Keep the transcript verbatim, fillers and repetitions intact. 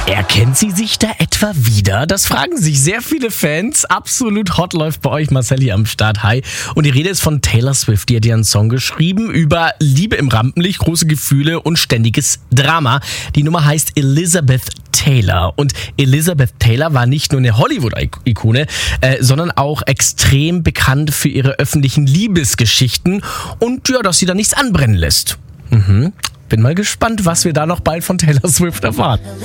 Erkennt sie sich da etwa wieder? Das fragen sich sehr viele Fans. Absolut hot läuft bei euch Marcel hier am Start. Hi. Und die Rede ist von Taylor Swift. Die hat ja einen Song geschrieben über Liebe im Rampenlicht, große Gefühle und ständiges Drama. Die Nummer heißt Elizabeth Taylor. Und Elizabeth Taylor war nicht nur eine Hollywood-Ikone, äh, sondern auch extrem bekannt für ihre öffentlichen Liebesgeschichten und ja, dass sie da nichts anbrennen lässt. Mhm. Bin mal gespannt, was wir da noch bald von Taylor Swift erfahren.